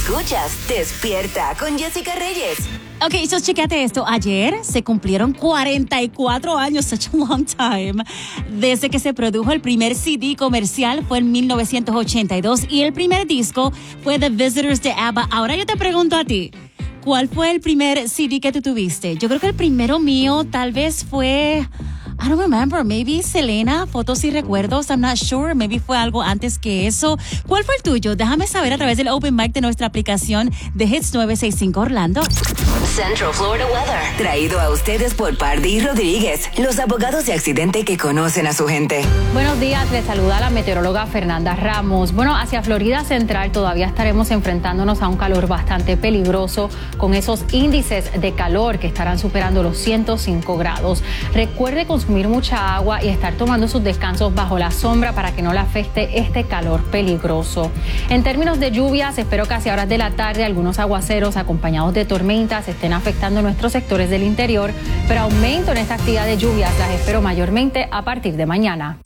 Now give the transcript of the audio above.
Escuchas Despierta con Jessica Reyes. Ok, so chequeate esto. Ayer se cumplieron 44 años, such a long time, desde que se produjo el primer CD comercial, fue en 1982, y el primer disco fue The Visitors de ABBA. Ahora yo te pregunto a ti, ¿cuál fue el primer CD que tú tuviste? Yo creo que el primero mío tal vez fue... I don't remember, maybe Selena, Fotos y Recuerdos, I'm not sure, maybe fue algo antes que eso. ¿Cuál fue el tuyo? Déjame saber a través del Open Mic de nuestra aplicación de Hits 965 Orlando. Central Florida Weather. Traído a ustedes por Pardí Rodríguez, los abogados de accidente que conocen a su gente. Buenos días, les saluda la meteoróloga Fernanda Ramos. Bueno, hacia Florida Central todavía estaremos enfrentándonos a un calor bastante peligroso con esos índices de calor que estarán superando los 105 grados. Recuerde consumir mucha agua y estar tomando sus descansos bajo la sombra para que no le afecte este calor peligroso. En términos de lluvias, espero que hacia horas de la tarde algunos aguaceros acompañados de tormentas estén afectando nuestros sectores del interior, pero aumento en esta actividad de lluvias las espero mayormente a partir de mañana.